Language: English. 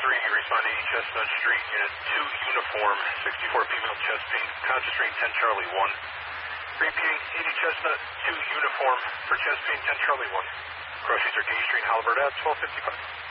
responding to Chestnut Street, Unit 2 uniform, 64 female chest pain, conscious rate 10 Charlie 1. Repeating, 80 Chestnut 2 uniform for chest pain 10 Charlie 1. Crossings are D Street, Halbert Ave, 1255.